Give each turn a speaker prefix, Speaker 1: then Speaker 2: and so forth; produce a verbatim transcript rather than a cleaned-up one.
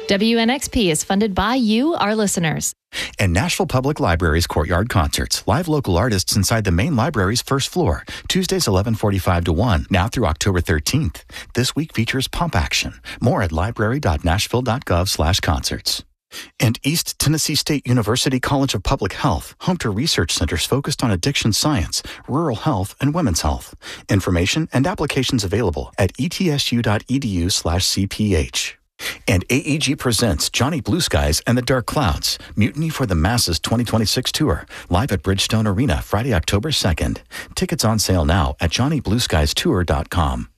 Speaker 1: W N X P is funded by you, our listeners.
Speaker 2: And Nashville Public Library's Courtyard Concerts. Live local artists inside the main library's first floor. Tuesdays eleven forty-five to one, now through October thirteenth. This week features Pump Action. More at library.nashville.gov slash concerts. And East Tennessee State University College of Public Health, home to research centers focused on addiction science, rural health, and women's health. Information and applications available at etsu.edu slash CPH. And A E G presents Johnny Blue Skies and the Dark Clouds, Mutiny for the Masses twenty twenty-six Tour, live at Bridgestone Arena Friday, October second. Tickets on sale now at johnny blue skies tour dot com.